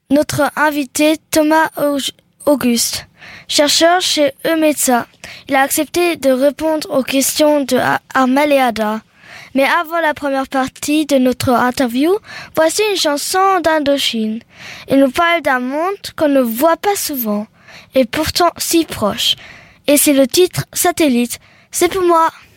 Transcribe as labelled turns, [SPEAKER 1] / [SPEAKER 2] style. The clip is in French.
[SPEAKER 1] notre invité Thomas Auguste, chercheur chez EMETSA. Il a accepté de répondre aux questions de Armel et Ada. Mais avant la première partie de notre interview, voici une chanson d'Indochine. Il nous parle d'un monde qu'on ne voit pas souvent, et pourtant si proche. Et c'est le titre Satellite. C'est pour moi.